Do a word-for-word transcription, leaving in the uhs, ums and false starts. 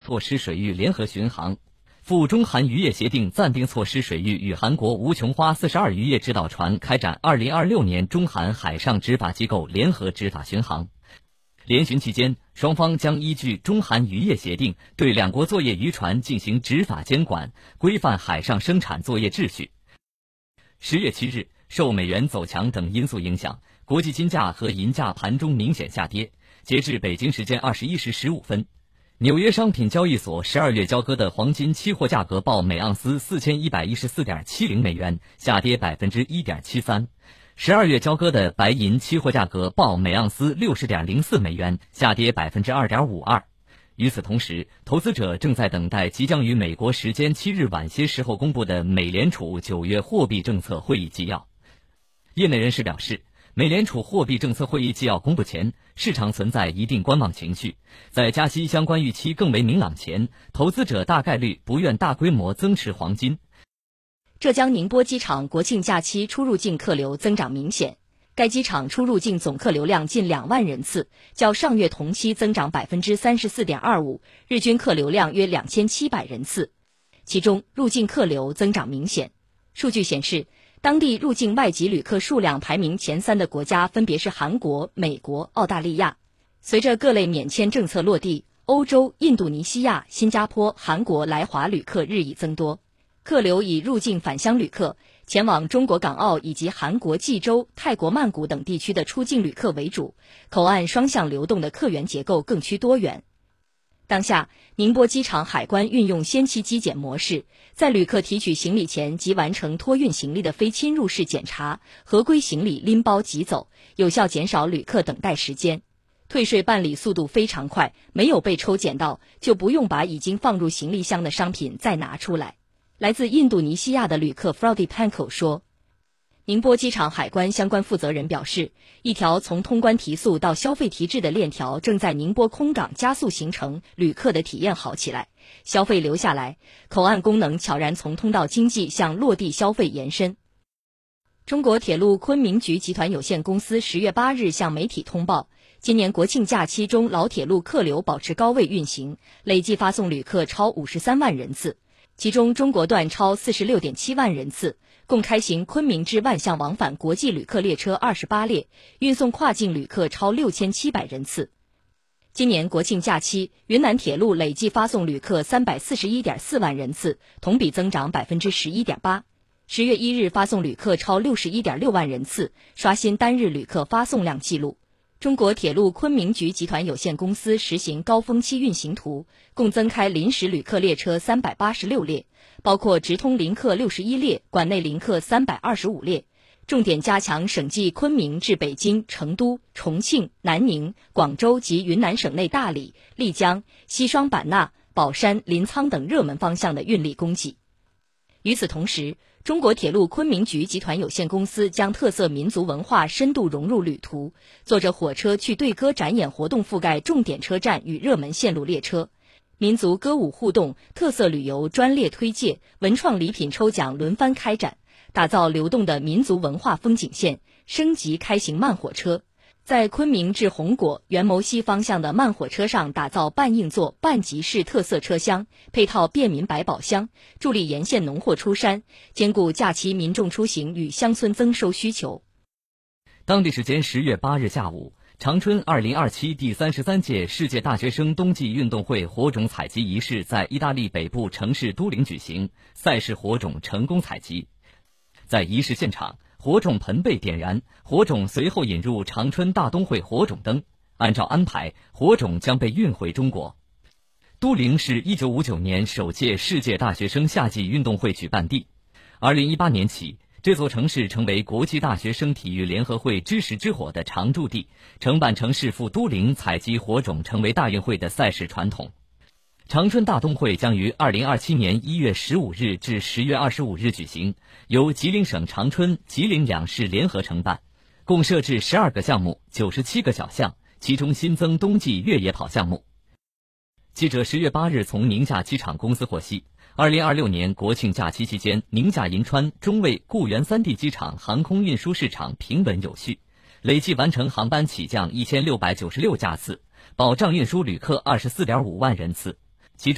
措施水域联合巡航，赴中韩渔业协定暂定措施水域与韩国吴琼花四十二渔业指导船开展二零二六年中韩海上执法机构联合执法巡航。联巡期间，双方将依据中韩渔业协定对两国作业渔船进行执法监管，规范海上生产作业秩序。十月七日，受美元走强等因素影响，国际金价和银价盘中明显下跌。截至北京时间二十一时十五分，纽约商品交易所十二月交割的黄金期货价格报每盎司四千一百一十四点七零美元，下跌百分之一点七三。十二月交割的白银期货价格报每盎司六十点零四美元，下跌百分之二点五二。与此同时，投资者正在等待即将于美国时间七日晚些时候公布的美联储九月货币政策会议纪要。业内人士表示，美联储货币政策会议纪要公布前，市场存在一定观望情绪，在加息相关预期更为明朗前，投资者大概率不愿大规模增持黄金。 浙江宁波机场国庆假期出入境客流增长明显，该机场出入境总客流量近两万人次，较上月同期增长百分之三十四点二五，日均客流量约两千七百人次。其中，入境客流增长明显。数据显示，当地入境外籍旅客数量排名前三的国家分别是韩国、美国、澳大利亚。随着各类免签政策落地，欧洲、印度尼西亚、新加坡、韩国来华旅客日益增多。客流以入境返乡旅客、前往中国港澳以及韩国济州、泰国曼谷等地区的出境旅客为主，口岸双向流动的客源结构更趋多元。当下，宁波机场海关运用先期机检模式，在旅客提取行李前即完成托运行李的非侵入式检查，合规行李拎包即走，有效减少旅客等待时间。退税办理速度非常快，没有被抽检到，就不用把已经放入行李箱的商品再拿出来。来自印度尼西亚的旅客 Frody Panko 说，宁波机场海关相关负责人表示，一条从通关提速到消费提质的链条正在宁波空港加速形成，旅客的体验好起来，消费留下来，口岸功能悄然从通道经济向落地消费延伸。中国铁路昆明局集团有限公司十月八日向媒体通报，今年国庆假期中老铁路客流保持高位运行，累计发送旅客超五十三万人次。其中中国段超 四十六点七万人次，共开行昆明至万象往返国际旅客列车二十八列，运送跨境旅客超六千七百人次。今年国庆假期，云南铁路累计发送旅客 三百四十一点四万人次，同比增长 百分之十一点八。十月一日发送旅客超 六十一点六万人次，刷新单日旅客发送量纪录。中国铁路昆明局集团有限公司实行高峰期运行图，共增开临时旅客列车三百八十六列，包括直通临客六十一列，管内临客三百二十五列，重点加强省际昆明至北京、成都、重庆、南宁、广州及云南省内大理、丽江、西双版纳、保山、临沧等热门方向的运力供给。与此同时，中国铁路昆明局集团有限公司将特色民族文化深度融入旅途，坐着火车去对歌展演活动覆盖重点车站与热门线路列车，民族歌舞互动、特色旅游专列推介、文创礼品抽奖轮番开展，打造流动的民族文化风景线，升级开行慢火车。在昆明至红果、元谋西方向的慢火车上打造半硬座、半集式特色车厢，配套便民百宝箱，助力沿线农货出山，兼顾假期民众出行与乡村增收需求。 当地时间十月八日下午，长春二零二七第三十三届世界大学生冬季运动会火种采集仪式在意大利北部城市都灵举行，赛事火种成功采集。在仪式现场，火种盆被点燃，火种随后引入长春大冬会火种灯，按照安排，火种将被运回中国。都灵是一九五九年首届世界大学生夏季运动会举办地。二零一八年起，这座城市成为国际大学生体育联合会知识之火的常驻地，承办城市赴都灵采集火种成为大运会的赛事传统。长春大冬会将于二零二七年一月十五日至十月二十五日举行，由吉林省长春、吉林两市联合承办，共设置十二个项目、九十七个小项，其中新增冬季越野跑项目。记者十月八日从宁夏机场公司获悉，二零二六年国庆假期期间，宁夏银川、中卫、固原三地机场航空运输市场平稳有序，累计完成航班起降一千六百九十六架次，保障运输旅客二十四点五万人次。